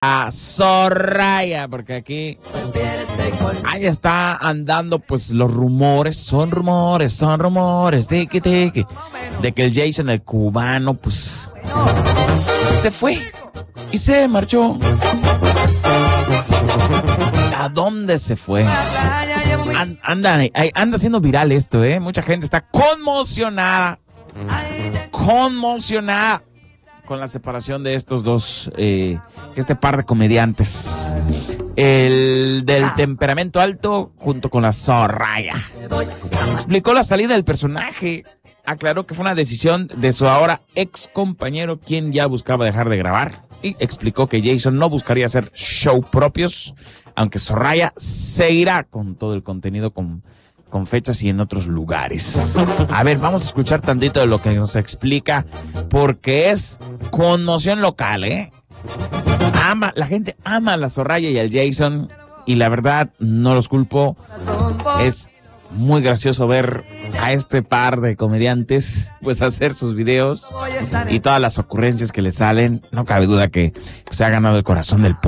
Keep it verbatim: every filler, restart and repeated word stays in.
a Soraya, porque aquí ahí está andando pues los rumores, son rumores, son rumores, tiki tiki, de que el Jason, el cubano, pues se fue y se marchó. ¿A dónde se fue? And, anda, anda siendo viral esto, ¿eh? Mucha gente está conmocionada, conmocionada con la separación de estos dos, eh, este par de comediantes. El del temperamento alto junto con la Soraya. Explicó la salida del personaje. Aclaró que fue una decisión de su ahora ex compañero, quien ya buscaba dejar de grabar. Y explicó que Jason no buscaría hacer show propios, aunque Soraya seguirá con todo el contenido con, con fechas y en otros lugares. A ver, vamos a escuchar tantito de lo que nos explica, porque es conmoción local, ¿eh? Ama, la gente ama a la Soraya y al Jason, y la verdad, no los culpo. Es muy gracioso ver a este par de comediantes pues hacer sus videos y todas las ocurrencias que les salen. No cabe duda que se ha ganado el corazón del público.